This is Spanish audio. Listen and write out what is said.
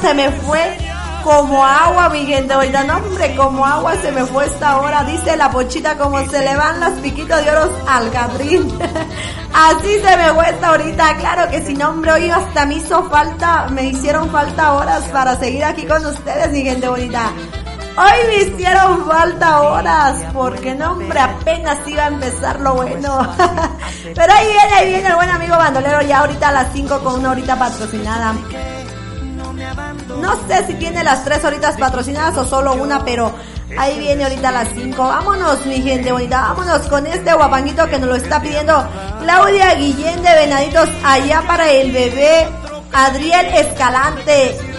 se me fue como agua, mi gente. Ahorita, no, hombre, como agua se me fue esta hora. Dice la Pochita, como se le van las piquitos de oros al Catrín. Así se me fue esta ahorita. Claro que sí, no, hombre, hoy hasta me hicieron falta horas para seguir aquí con ustedes, mi gente bonita. Hoy me hicieron falta horas, porque no, hombre, apenas iba a empezar lo bueno. Pero ahí viene el buen amigo bandolero, ya ahorita a las 5 con una horita patrocinada. No sé si tiene las 3 horitas patrocinadas o solo una, pero ahí viene ahorita a las 5. Vámonos, mi gente bonita, vámonos con este guapanguito que nos lo está pidiendo Claudia Guillén de Venaditos, allá para el bebé Adriel Escalante.